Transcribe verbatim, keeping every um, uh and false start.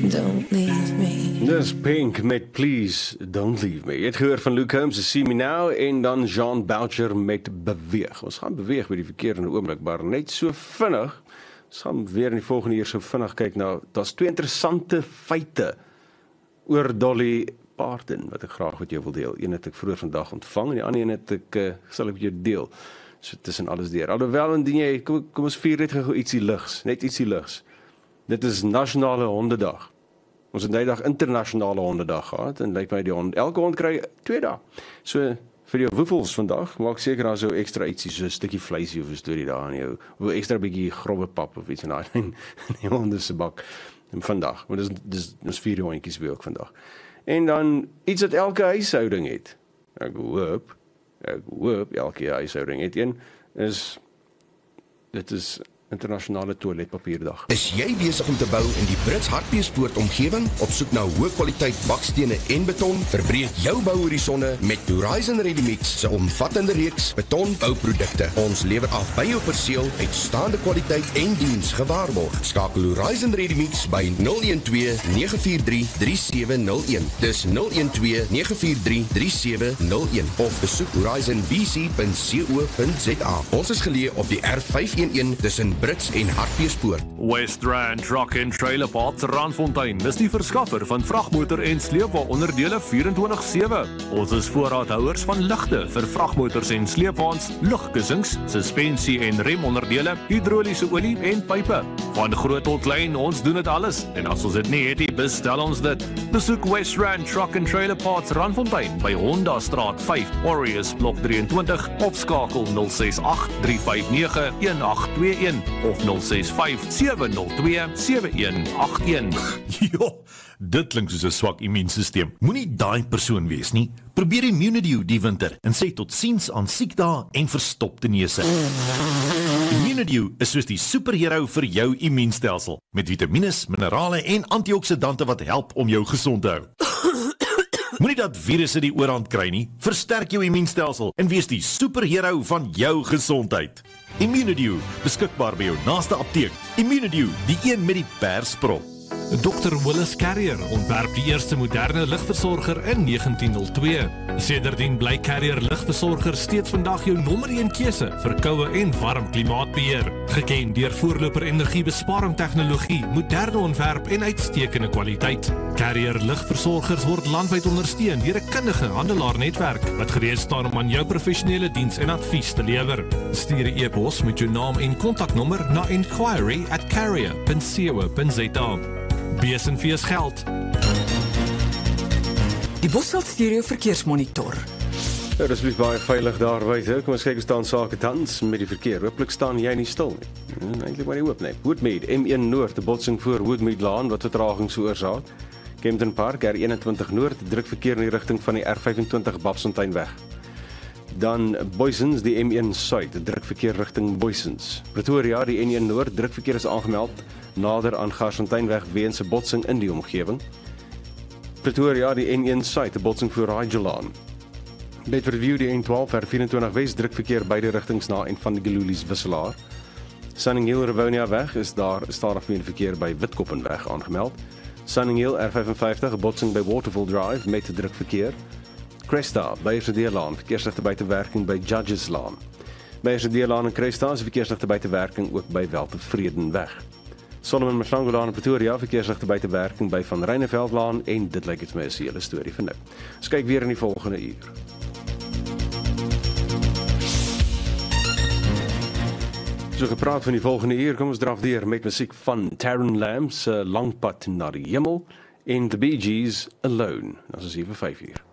don't leave me. Dis Pink met Please Don't Leave Me. Jy het gehoor van Luke Combs, See Me Now, en dan Jean Boucher met Beweeg. Ons gaan beweeg by die verkeer in die oomblik, maar net so vinnig. Ons gaan weer in die volgende uur so vinnig kyk na, daar's twee interessante feite oor Dolly Parton, wat ek graag met jou wil deel. Een het ek vroeër vandag ontvang, en die ander een het ek, uh, sal ek met jou deel. So tussen alles deur. Alhoewel, indien jy, kom, kom ons vier net gou ietsie ligs, net ietsie ligs. Dit is Nasionale Hondedag. Ons het die dag internasionale hondedag gehad, en lyk my die hond, elke hond kry twee dae. So, vir jou woefels vandag, maak seker daar so extra ietsie, so 'n stukkie vleisie of 'n storie daar aan jou, of extra bietjie grove pap of iets in daai in die honde se bak vandag. Want dis dis dis vier hondjies by ook vandag. En dan iets wat elke huishouding het. Ek hoop, ek hoop elke huishouding het een, is dit is internasionale toiletpapierdag. Is jy besig om te bou in die Brits Hartbeespoort omgewing? Op soek na hoë kwaliteit bakstene en beton? Verbreek jou bouhorisonne met Horizon Ready-Mix se omvattende reeks betonbouprodukte. Ons lewer af by jou perseel uitstaande kwaliteit en diens gewaarborg. Skakel Horizon Ready-Mix by nul een twee nege vier drie drie sewe nul een. Dis nul een twee nege vier drie drie sewe nul een of besoek horizon b c punt co punt z a. Ons is geleë op die R vyf een een tussen Brits en Hartbeespoort. West Rand Truck and Trailer Parts Randfontein is die verskaffer van vragmotor en sleepwa onderdele vierentwintig sewe. Ons is voorraadhouers van ligte vir vragmotors en sleepwaens, lugkussings, suspensie en remonderdele, hidroliese olie en pype. Van groot tot klein, ons doen dit alles. En as ons dit nie het nie, bestel ons dit. Besoek West Rand Truck and Trailer Parts Randfontein by Honda Straat vyf, Warriors Blok drieëntwintig, of skakel nul ses agt drie vyf nege een agt twee een of nul ses vyf sewe nul twee sewe een agt een. Jo, dit klink soos 'n swak immuunstelsel. Moenie daai persoon wees nie. Probeer Immunidew die winter en sê totsiens aan siekdae en verstopte neuse. Immunidew is soos die superhero vir jou immuunstelsel, met vitamines, minerale en antioksidante wat help om jou gesond te hou. Moenie dat virusse die oorhand kry nie. Versterk jou immuunstelsel en wees die superhero van jou gesondheid. Immunidew, beskikbaar by jou naaste apteek. Immunidew, die een met die persprop. dokter Willis Carrier ontwerp die eerste moderne ligversorger in negentien nul twee. Sedertdien bly Carrier ligversorger steeds vandag jou nommer een keuse vir koue en warm klimaatbeheer. Geken deur voorloper energiebesparing tegnologie, moderne ontwerp en uitstekende kwaliteit. Carrier ligversorgers word landwyd ondersteun deur 'n kundige handelaarnetwerk wat gereed staan om aan jou professionele diens en advies te lewer. Stuur 'n e-pos met jou naam en kontaknommer na inquiry at carrier punt co punt z a. Bees en Vees geld. Die Bosveld Stereo Verkeersmonitor. Ja, dis bly baie veilig daar buite. Kom ons kyk hoe staan sake tans met die verkeer. Hooplik staan jy nie stil nie. Ja, eintlik maar nie hoop nie. Woodmead M een Noord, 'n botsing voor Woodmead Laan wat vertraging veroorsaak. Kempton Park R eenentwintig Noord, druk verkeer in die rigting van die R vyfentwintig Babsfontein weg. Dan Boysens, die M een Suid, druk verkeer rigting Boysens. Pretoria, die N een Noord, druk verkeer is aangemeld nader aan Garsfonteinweg weens 'n botsing in die omgewing. Pretoria, die N een Suid, 'n botsing voor Raidgelaan. Bedford View, die N twaalf R vyfentwintig Wes, druk verkeer beide rigtings na en van die Gelulies wisselaar. Sunning Hill Rivonia weg is daar stadigvliegende verkeer by Witkoppenweg aangemeld. Sunning Hill R vyfenvyftig, 'n botsing by Waterfall Drive met druk verkeer. Cresta, Beyersedeerlaan, verkeersligte buite werking by Judgeslaan. Beyersedeerlaan en Cresta is verkeersligte buite werking ook by Weltevredenweg. Solomon Mshangolaan in Pretoria, verkeersligte buite werking by Van Reineveldlaan en dit lyk iets my is 'n hele storie vir nou. Ons kyk weer in die volgende uur. So gepraat van die volgende uur, kom ons draf deur met musiek van Taron Lamb se Lang Pad na die Hemel en The Bee Gees Alone. Dit is hier vir vyf uur.